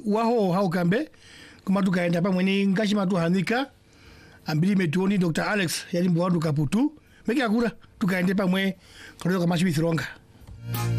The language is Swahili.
waho haukambe kuma tukaenda pamwe ni ngashima tuhanika ambili metuoni Dr. Alex yali mwandu kaputu meki akura tukaende pamwe kutoka Mashibi Thironga.